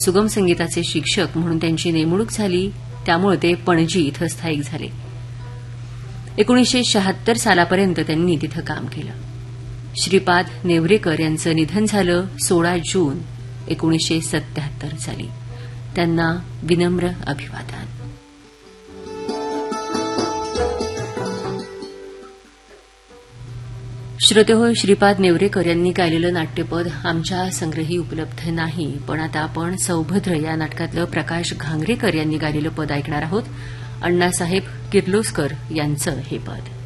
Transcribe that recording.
सुगम संगीताचे शिक्षक म्हणून त्यांची नेमणूक झाली, त्यामुळे ते पणजी इथं स्थायिक झाले. 1976 सालापर्यंत त्यांनी तिथं काम केलं. श्रीपाद नेवरेकर यांचं निधन झालं 16 जून 1977 साली. त्यांना विनम्र अभिवादन. श्रोतेहो, श्रीपाद नेवरेकर यांनी गायलेलं नाट्यपद आमच्या संग्रही उपलब्ध नाही, पण आता आपण सौभद्र या नाटकातलं प्रकाश घांगरेकर यांनी गायलेलं पद ऐकणार आहोत. अण्णासाहेब किर्लोस्कर यांचं हे पद.